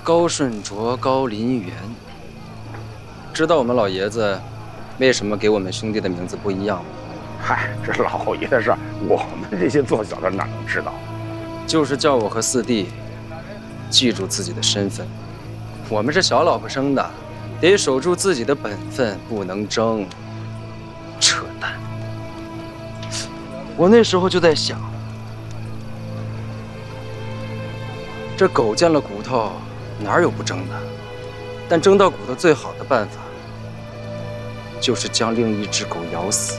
高顺卓、高林元。知道我们老爷子为什么给我们兄弟的名字不一样吗？ 嗨，这老爷的事儿，我们这些做小的哪能知道？ 就是叫我和四弟记住自己的身份。我们是小老婆生的，得守住自己的本分，不能争。扯淡！我那时候就在想，这狗见了骨头，哪有不争的？但争到骨头最好的办法，就是将另一只狗咬死。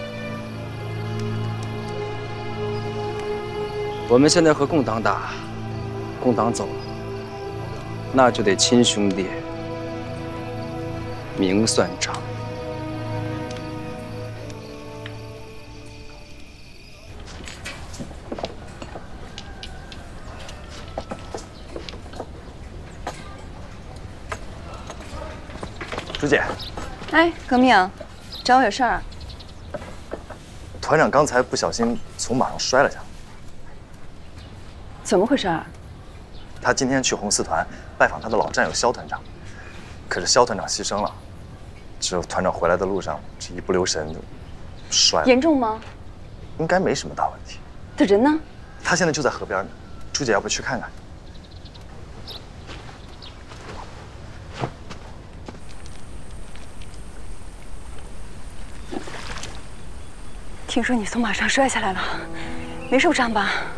我们现在和共党打，共党走了，那就得亲兄弟明算账。 朱姐， 哎，革命，找我有事儿啊？ 团长刚才不小心从马上摔了下。 怎么回事啊？ 他今天去红四团拜访他的老战友肖团长，可是肖团长牺牲了，只有团长回来的路上，这一不留神就摔了。 严重吗？ 应该没什么大问题。 他人呢？ 他现在就在河边呢，朱姐要不去看看？ 听说你从马上摔下来了，没受伤吧？